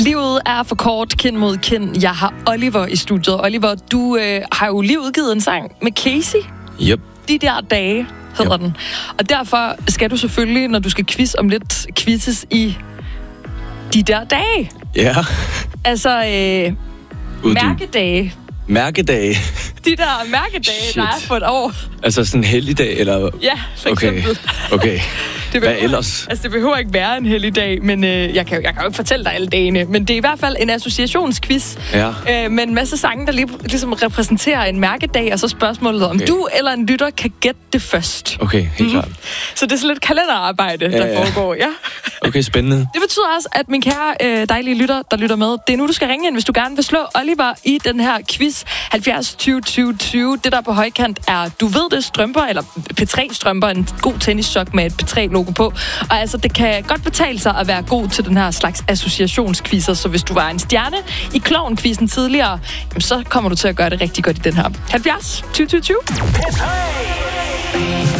Livet er for kort, kind mod kind. Jeg har Oliver i studiet. Oliver, du har jo lige udgivet en sang med Casey. Yep. De der dage hedder den. Og derfor skal du selvfølgelig, når du skal quiz om lidt, quizzes i de der dage. Ja. Altså, mærkedage. Mærkedage? De der mærkedage, der er for et år. Altså sådan en helligdag, eller? Ja, for eksempel. Okay. Hvad ellers? Altså, det behøver ikke være en helligdag, men jeg kan jo ikke fortælle dig alle dagene. Men det er i hvert fald en associationsquiz med en masse sange, der ligesom repræsenterer en mærkedag, og så spørgsmålet om du eller en lytter kan gætte det først. Okay, helt klart. Så det er sådan lidt kalenderarbejde, der foregår, ja. Okay, spændende. Det betyder også, at min kære dejlige lytter, der lytter med, det er nu, du skal ringe ind, hvis du gerne vil slå Oliver i den her quiz 70 20 20 20. Det der på højkant er, du ved det, strømper, eller P3-strømper, en god tennissok med et P3-logo på. Og altså, det kan godt betale sig at være god til den her slags associationsquizzer, så hvis du var en stjerne i Klovn-quizzen tidligere, så kommer du til at gøre det rigtig godt i den her. 70 20 20 20.